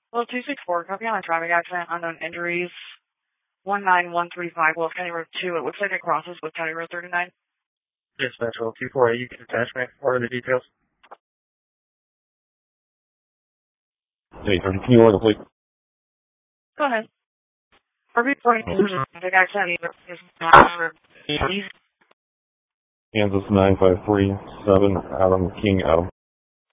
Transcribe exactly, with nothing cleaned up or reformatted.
Well, two six four, copy on a traffic accident, unknown injuries. one nine one three five, Wolf County Road two. It looks like it crosses with County Road thirty-nine. Dispatcher, two four eight, you can attach me. What are the details? Hey, can you order, please? Go ahead. Or reporting traffic accident, either is not Kansas nine five three seven, Adam King, Adam.